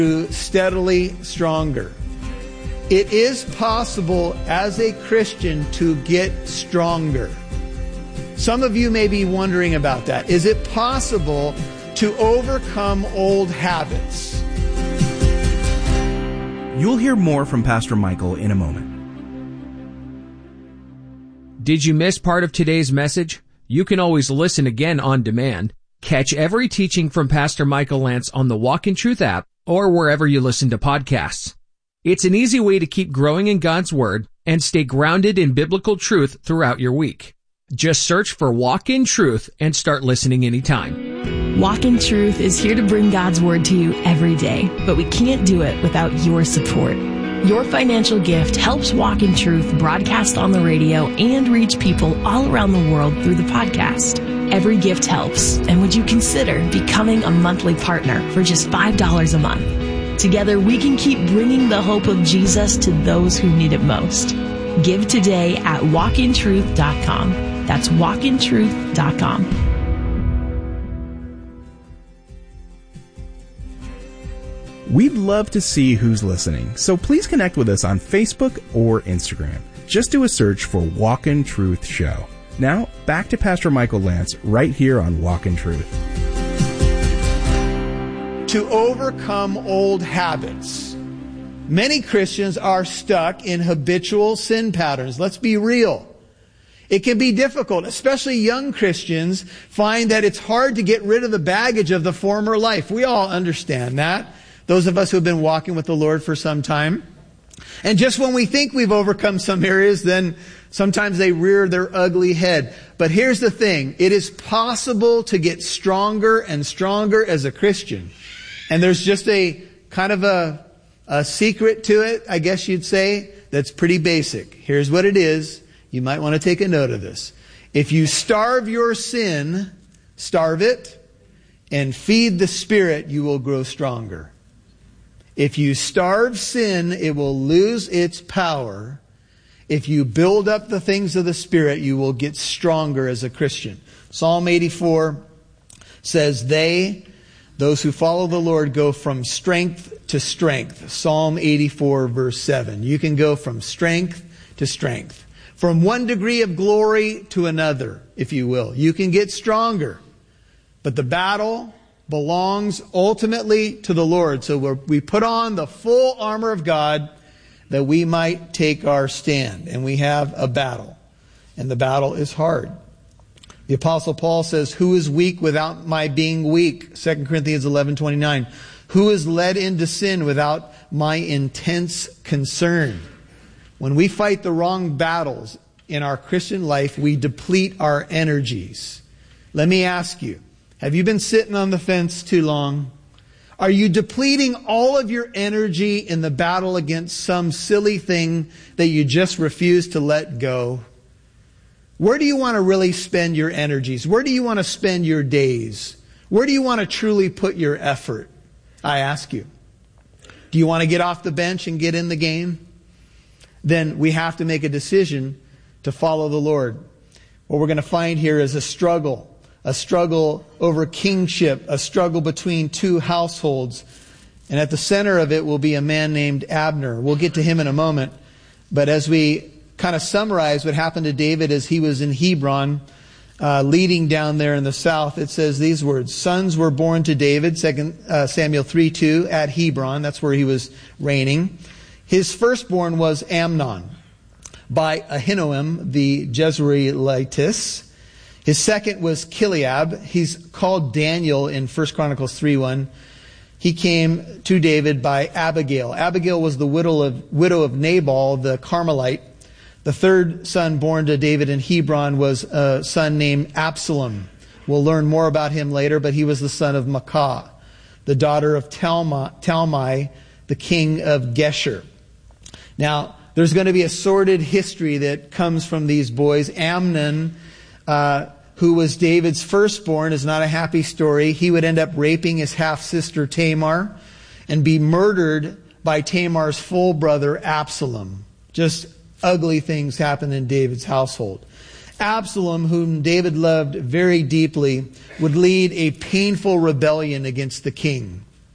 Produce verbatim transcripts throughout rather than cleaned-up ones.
Steadily stronger. It is possible as a Christian to get stronger. Some of you may be wondering about that. Is it possible to overcome old habits? You'll hear more from Pastor Michael in a moment. Did you miss part of today's message? You can always listen again on demand. Catch every teaching from Pastor Michael Lance on the Walk in Truth app or wherever you listen to podcasts. It's an easy way to keep growing in God's Word and stay grounded in biblical truth throughout your week. Just search for Walk in Truth and start listening anytime. Walk in Truth is here to bring God's Word to you every day, but we can't do it without your support. Your financial gift helps Walk in Truth broadcast on the radio and reach people all around the world through the podcast. Every gift helps, and would you consider becoming a monthly partner for just five dollars a month? Together, we can keep bringing the hope of Jesus to those who need it most. Give today at walk in truth dot com. That's walk in truth dot com. We'd love to see who's listening, so please connect with us on Facebook or Instagram. Just do a search for Walk in Truth Show. Now, back to Pastor Michael Lance right here on Walk in Truth. To overcome old habits. Many Christians are stuck in habitual sin patterns. Let's be real. It can be difficult, especially young Christians find that it's hard to get rid of the baggage of the former life. We all understand that. Those of us who have been walking with the Lord for some time. And just when we think we've overcome some areas, then sometimes they rear their ugly head. But here's the thing. It is possible to get stronger and stronger as a Christian. And there's just a kind of a, a secret to it, I guess you'd say, that's pretty basic. Here's what it is. You might want to take a note of this. If you starve your sin, starve it, and feed the Spirit, you will grow stronger. If you starve sin, it will lose its power. If you build up the things of the Spirit, you will get stronger as a Christian. Psalm eighty-four says, they, those who follow the Lord, go from strength to strength. Psalm eighty-four, verse seven. You can go from strength to strength. From one degree of glory to another, if you will. You can get stronger. But the battle belongs ultimately to the Lord. So we're, we put on the full armor of God that we might take our stand. And we have a battle. And the battle is hard. The Apostle Paul says, who is weak without my being weak? Second Corinthians eleven twenty-nine. Who is led into sin without my intense concern? When we fight the wrong battles in our Christian life, we deplete our energies. Let me ask you, have you been sitting on the fence too long? Are you depleting all of your energy in the battle against some silly thing that you just refuse to let go? Where do you want to really spend your energies? Where do you want to spend your days? Where do you want to truly put your effort? I ask you. Do you want to get off the bench and get in the game? Then we have to make a decision to follow the Lord. What we're going to find here is a struggle. A struggle over kingship, a struggle between two households. And at the center of it will be a man named Abner. We'll get to him in a moment. But as we kind of summarize what happened to David as he was in Hebron, uh, leading down there in the south, it says these words. Sons were born to David, Second Samuel three two, at Hebron. That's where he was reigning. His firstborn was Amnon by Ahinoam the Jezreelitess. His second was Chileab. He's called Daniel in First Chronicles three one. He came to David by Abigail. Abigail was the widow of, widow of Nabal, the Carmelite. The third son born to David in Hebron was a son named Absalom. We'll learn more about him later, but he was the son of Maacah, the daughter of Talmai, Talmai the king of Geshur. Now, there's going to be a sordid history that comes from these boys. Amnon, uh, who was David's firstborn, is not a happy story. He would end up raping his half-sister Tamar and be murdered by Tamar's full brother Absalom. Just ugly things happened in David's household. Absalom, whom David loved very deeply, would lead a painful rebellion against the king.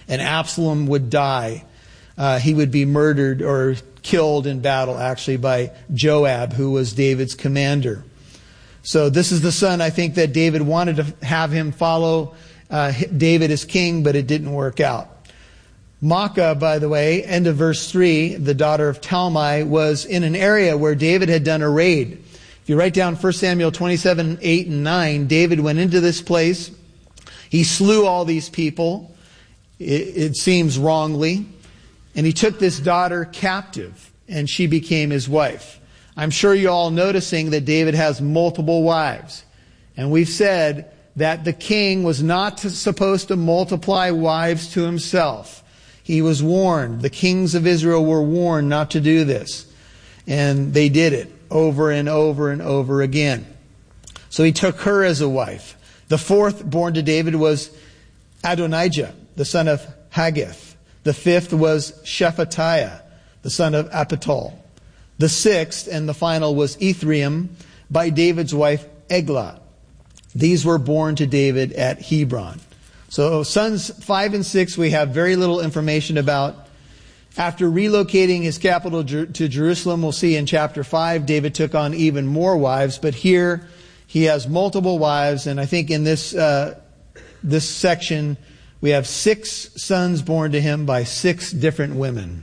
and Absalom would die. Uh, he would be murdered or killed in battle, actually, by Joab, who was David's commander. So this is the son, I think, that David wanted to have him follow uh, David as king, but it didn't work out. Maacah, by the way, end of verse three, the daughter of Talmai, was in an area where David had done a raid. If you write down First Samuel twenty-seven, eight, and nine, David went into this place. He slew all these people, it, it seems wrongly, and he took this daughter captive, and she became his wife. I'm sure you're all noticing that David has multiple wives. And we've said that the king was not to, supposed to multiply wives to himself. He was warned. The kings of Israel were warned not to do this. And they did it over and over and over again. So he took her as a wife. The fourth born to David was Adonijah, the son of Haggith. The fifth was Shephatiah, the son of Apitol. The sixth and the final was Ephraim by David's wife Eglah. These were born to David at Hebron. So sons five and six we have very little information about. After relocating his capital to Jerusalem, we'll see in chapter five, David took on even more wives. But here he has multiple wives, and I think in this uh, this section we have six sons born to him by six different women.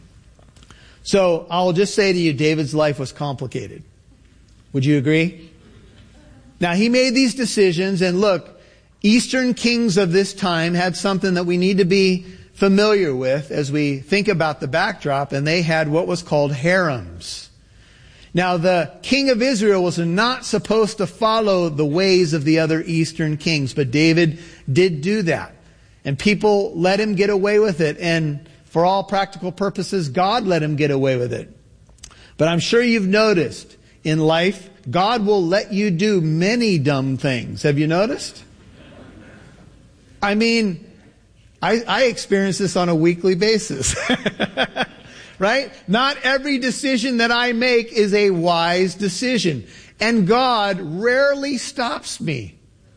So I'll just say to you, David's life was complicated. Would you agree? Now, he made these decisions, and look, Eastern kings of this time had something that we need to be familiar with as we think about the backdrop, and they had what was called harems. Now, the king of Israel was not supposed to follow the ways of the other Eastern kings, but David did do that. And people let him get away with it, and for all practical purposes, God let him get away with it. But I'm sure you've noticed in life, God will let you do many dumb things. Have you noticed? I mean, I, I experience this on a weekly basis. Right? Not every decision that I make is a wise decision. And God rarely stops me.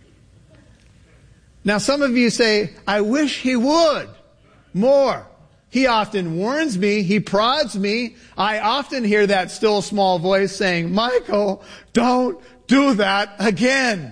Now, some of you say, I wish He would more. He often warns me. He prods me. I often hear that still small voice saying, Michael, don't do that again.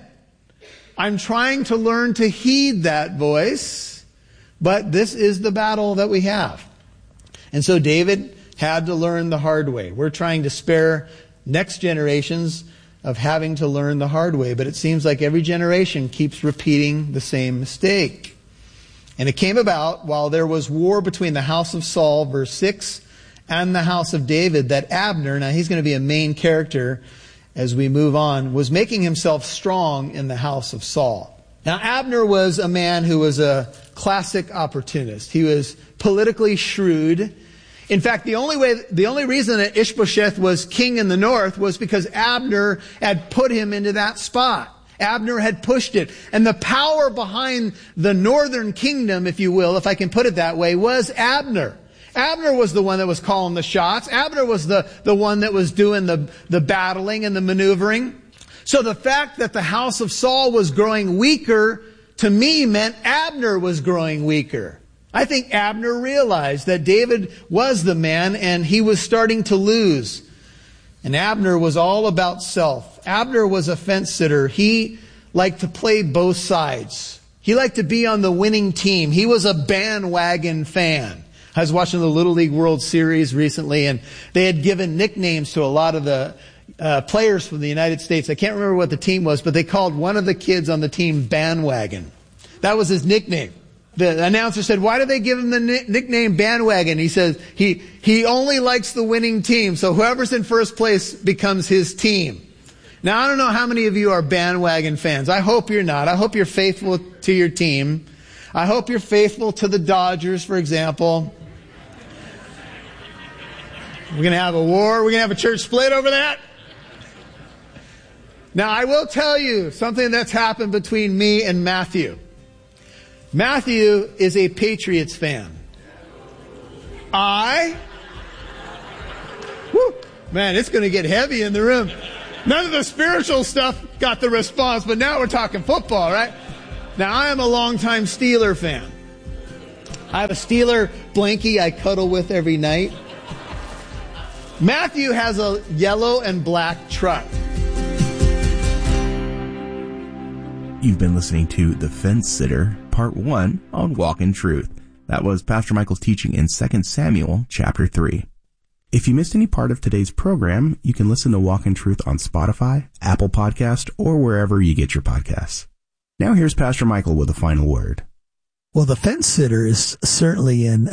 I'm trying to learn to heed that voice, but this is the battle that we have. And so David had to learn the hard way. We're trying to spare next generations of having to learn the hard way, but it seems like every generation keeps repeating the same mistake. And it came about while there was war between the house of Saul, verse six, and the house of David, that Abner, now he's going to be a main character as we move on, was making himself strong in the house of Saul. Now Abner was a man who was a classic opportunist. He was politically shrewd. In fact, the only way, the only reason that Ishbosheth was king in the north was because Abner had put him into that spot. Abner had pushed it. And the power behind the northern kingdom, if you will, if I can put it that way, was Abner. Abner was the one that was calling the shots. Abner was the, the one that was doing the, the battling and the maneuvering. So the fact that the house of Saul was growing weaker, to me, meant Abner was growing weaker. I think Abner realized that David was the man and he was starting to lose. And Abner was all about self. Abner was a fence sitter. He liked to play both sides. He liked to be on the winning team. He was a bandwagon fan. I was watching the Little League World Series recently, and they had given nicknames to a lot of the uh, players from the United States. I can't remember what the team was, but they called one of the kids on the team Bandwagon. That was his nickname. The announcer said, why do they give him the ni- nickname Bandwagon? He says, he, he only likes the winning team, so whoever's in first place becomes his team. Now, I don't know how many of you are Bandwagon fans. I hope you're not. I hope you're faithful to your team. I hope you're faithful to the Dodgers, for example. We're going to have a war. We're going to have a church split over that. Now, I will tell you something that's happened between me and Matthew. Matthew is a Patriots fan. I, whoo, man, it's going to get heavy in the room. None of the spiritual stuff got the response, but now we're talking football, right? Now, I am a longtime Steeler fan. I have a Steeler blankie I cuddle with every night. Matthew has a yellow and black truck. You've been listening to The Fence Sitter, Part one on Walk in Truth. That was Pastor Michael's teaching in Second Samuel, Chapter three. If you missed any part of today's program, you can listen to Walk in Truth on Spotify, Apple Podcast, or wherever you get your podcasts. Now here's Pastor Michael with a final word. Well, the fence sitter is certainly an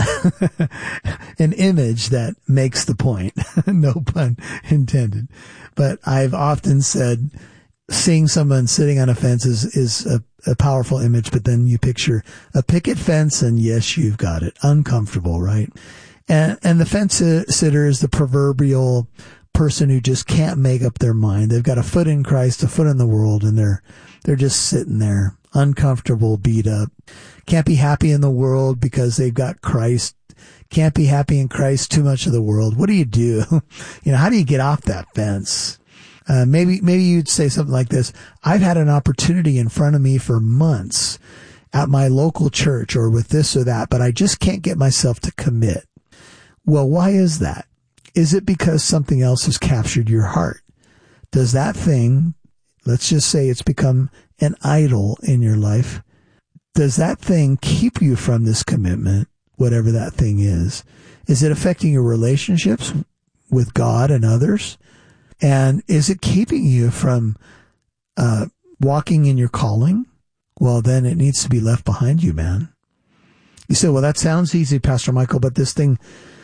an image that makes the point. No pun intended. But I've often said seeing someone sitting on a fence is, is a, a powerful image, but then you picture a picket fence and yes, you've got it. Uncomfortable, right? And, and the fence sitter is the proverbial person who just can't make up their mind. They've got a foot in Christ, a foot in the world, and they're, they're just sitting there, uncomfortable, beat up. Can't be happy in the world because they've got Christ. Can't be happy in Christ, too much of the world. What do you do? You know, how do you get off that fence? Uh, maybe, maybe you'd say something like this. I've had an opportunity in front of me for months at my local church or with this or that, but I just can't get myself to commit. Well, why is that? Is it because something else has captured your heart? Does that thing, let's just say it's become an idol in your life, does that thing keep you from this commitment, whatever that thing is? Is it affecting your relationships with God and others? And is it keeping you from uh walking in your calling? Well, then it needs to be left behind you, man. You say, well, that sounds easy, Pastor Michael, but this thing,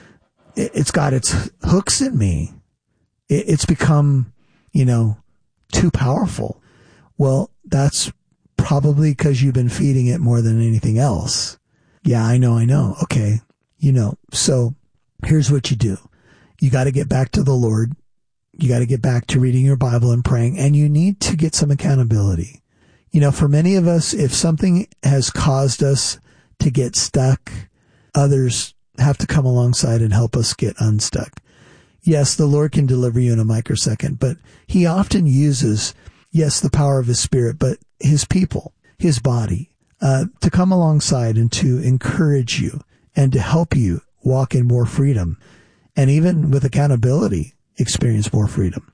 it, it's got its hooks in me. It, it's become, you know, too powerful. Well, that's probably because you've been feeding it more than anything else. Yeah, I know, I know. Okay. You know, so here's what you do. You got to get back to the Lord. You got to get back to reading your Bible and praying, and you need to get some accountability. You know, for many of us, if something has caused us to get stuck, others have to come alongside and help us get unstuck. Yes, the Lord can deliver you in a microsecond, but he often uses, yes, the power of his Spirit, but his people, his body, uh, to come alongside and to encourage you and to help you walk in more freedom, and even with accountability, experience more freedom.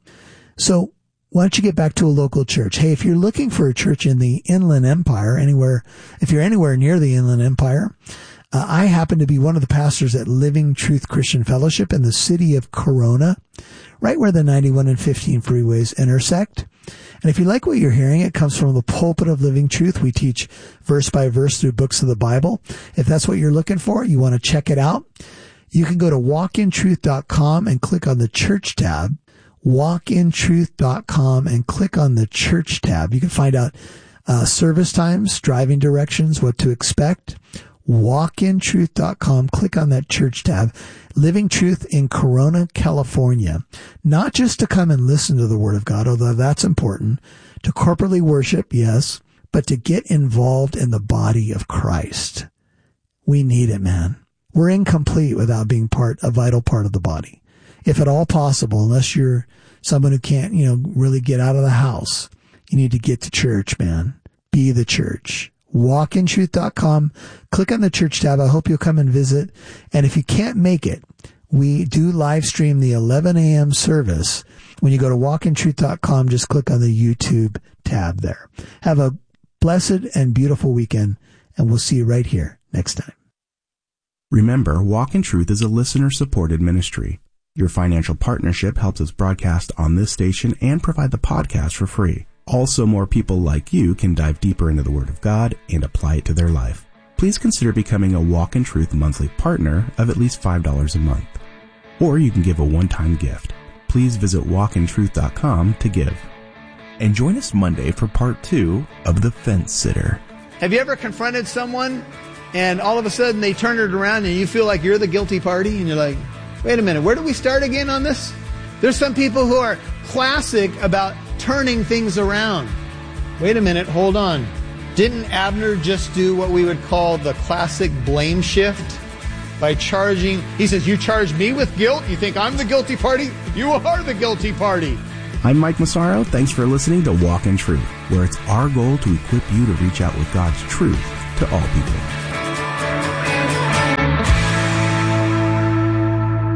So why don't you get back to a local church? Hey, if you're looking for a church in the Inland Empire, anywhere, if you're anywhere near the Inland Empire, uh, I happen to be one of the pastors at Living Truth Christian Fellowship in the city of Corona, right where the ninety-one and fifteen freeways intersect. And if you like what you're hearing, it comes from the pulpit of Living Truth. We teach verse by verse through books of the Bible. If that's what you're looking for, you want to check it out, you can go to walk in truth dot com and click on the church tab. walk in truth dot com and click on the church tab. You can find out uh, service times, driving directions, what to expect. walk in truth dot com, click on that church tab. Living Truth in Corona, California. Not just to come and listen to the Word of God, although that's important. To corporately worship, yes, but to get involved in the body of Christ. We need it, man. We're incomplete without being part, a vital part of the body. If at all possible, unless you're someone who can't, you know, really get out of the house, you need to get to church, man. Be the church. walk in truth dot com. Click on the church tab. I hope you'll come and visit. And if you can't make it, we do live stream the eleven a.m. service. When you go to walk in truth dot com, just click on the YouTube tab there. Have a blessed and beautiful weekend, and we'll see you right here next time. Remember, Walk in Truth is a listener-supported ministry. Your financial partnership helps us broadcast on this station and provide the podcast for free. Also, more people like you can dive deeper into the Word of God and apply it to their life. Please consider becoming a Walk in Truth monthly partner of at least five dollars a month. Or you can give a one-time gift. Please visit walk in truth dot com to give. And join us Monday for part two of The Fence Sitter. Have you ever confronted someone and all of a sudden they turn it around and you feel like you're the guilty party and you're like, wait a minute, where do we start again on this? There's some people who are classic about turning things around. Wait a minute, hold on. Didn't Abner just do what we would call the classic blame shift? By charging, he says, you charge me with guilt? You think I'm the guilty party? You are the guilty party. I'm Mike Massaro. Thanks for listening to Walk in Truth, where it's our goal to equip you to reach out with God's truth to all people.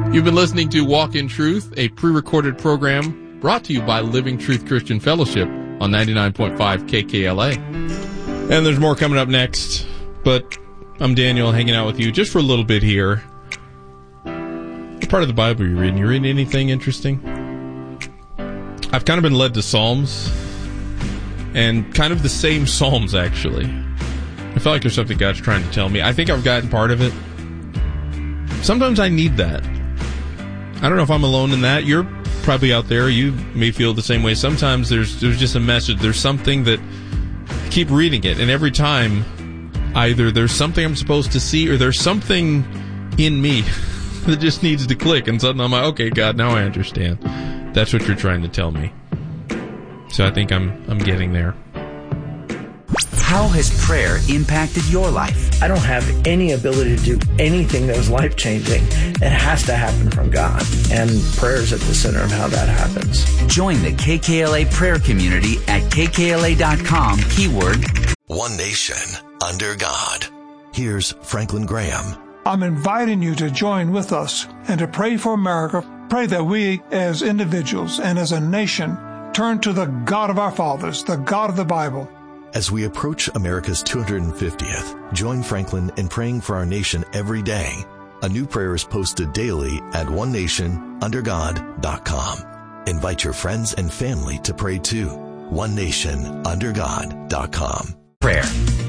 You've been listening to Walk in Truth, a pre-recorded program brought to you by Living Truth Christian Fellowship on ninety-nine point five K K L A. And there's more coming up next, but I'm Daniel hanging out with you just for a little bit here. What part of the Bible are you reading? You reading anything interesting? I've kind of been led to Psalms, and kind of the same Psalms, actually. I feel like there's something God's trying to tell me. I think I've gotten part of it. Sometimes I need that. I don't know if I'm alone in that. You're probably out there. You may feel the same way. Sometimes there's there's just a message. There's something that I keep reading it, and every time either there's something I'm supposed to see or there's something in me that just needs to click, and suddenly I'm like, okay, God, now I understand. That's what you're trying to tell me. So I think I'm I'm getting there. How has prayer impacted your life? I don't have any ability to do anything that was life-changing. It has to happen from God, and prayer is at the center of how that happens. Join the K K L A prayer community at K K L A dot com, keyword One Nation Under God. Here's Franklin Graham. I'm inviting you to join with us and to pray for America. Pray that we as individuals and as a nation turn to the God of our fathers, the God of the Bible. As we approach America's two hundred fiftieth, join Franklin in praying for our nation every day. A new prayer is posted daily at one nation under god dot com. Invite your friends and family to pray too. one nation under god dot com. Prayer.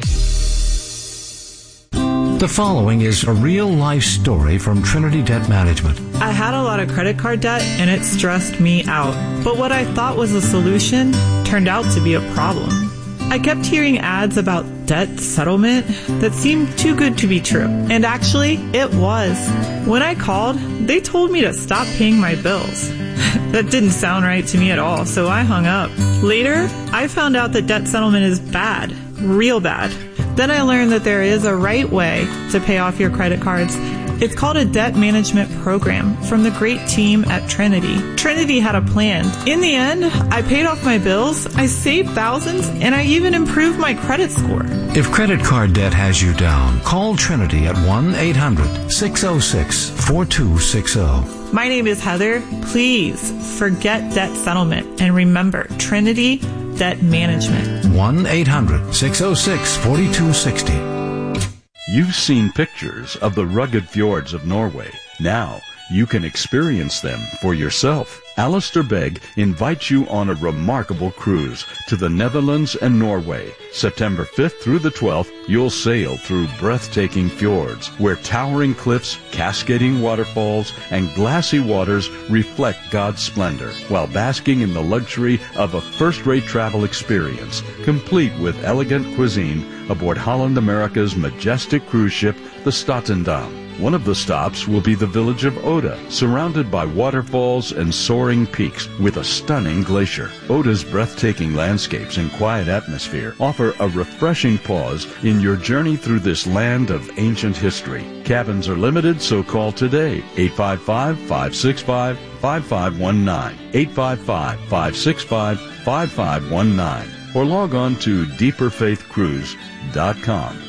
The following is a real-life story from Trinity Debt Management. I had a lot of credit card debt, and it stressed me out. But what I thought was a solution turned out to be a problem. I kept hearing ads about debt settlement that seemed too good to be true. And actually, it was. When I called, they told me to stop paying my bills. That didn't sound right to me at all, so I hung up. Later, I found out that debt settlement is bad, real bad. Then I learned that there is a right way to pay off your credit cards. It's called a debt management program from the great team at Trinity. Trinity had a plan. In the end, I paid off my bills, I saved thousands, and I even improved my credit score. If credit card debt has you down, call Trinity at one eight hundred six oh six four two six oh. My name is Heather. Please forget debt settlement and remember Trinity Debt Management. one eight hundred six oh six four two six oh. You've seen pictures of the rugged fjords of Norway. Now you can experience them for yourself. Alistair Begg invites you on a remarkable cruise to the Netherlands and Norway. September fifth through the twelfth, you'll sail through breathtaking fjords where towering cliffs, cascading waterfalls, and glassy waters reflect God's splendor while basking in the luxury of a first-rate travel experience, complete with elegant cuisine aboard Holland America's majestic cruise ship, the Statendam. One of the stops will be the village of Oda, surrounded by waterfalls and soaring peaks with a stunning glacier. Oda's breathtaking landscapes and quiet atmosphere offer a refreshing pause in your journey through this land of ancient history. Cabins are limited, so call today, eight five five, five six five, five five one nine, eight five five, five six five, five five one nine, or log on to deeper faith cruise dot com.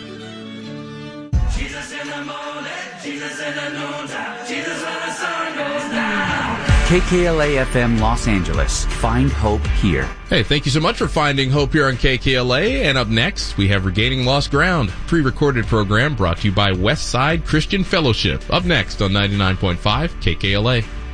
K K L A F M Los Angeles. Find hope here. Hey, thank you so much for finding hope here on K K L A. And up next, we have Regaining Lost Ground, pre-recorded program brought to you by Westside Christian Fellowship. Up next on ninety-nine point five K K L A.